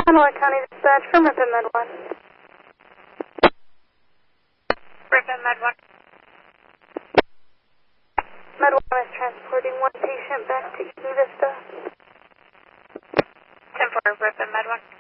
Illinois County Dispatch from Ripon Med 1. Ripon Med 1. Med 1 is transporting one patient back to Eden Vista. 10-4, Ripon Med 1.